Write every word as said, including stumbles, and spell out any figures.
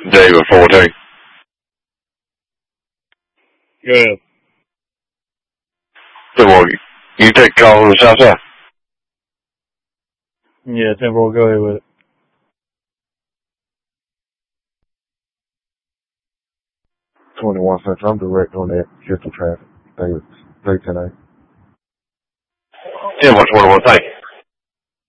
David fourteen. Good. So, well, you take a call on the south side? Yeah, ten four, go ahead with it. twenty-one Central. I'm direct on that. Crystal traffic. David, David ten eight. ten one twenty-one, thank you.